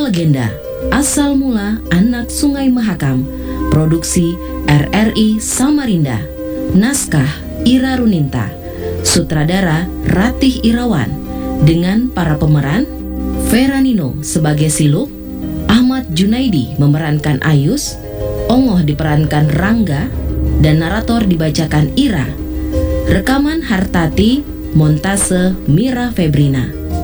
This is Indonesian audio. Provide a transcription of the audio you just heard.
Legenda, Asal Mula Anak Sungai Mahakam. Produksi RRI Samarinda. Naskah Ira Runinta. Sutradara Ratih Irawan. Dengan para pemeran: Vera Nino sebagai Siluk, Ahmad Junaidi memerankan Ayus, Ongoh diperankan Rangga, dan narator dibacakan Ira. Rekaman Hartati, montase Mira Febrina.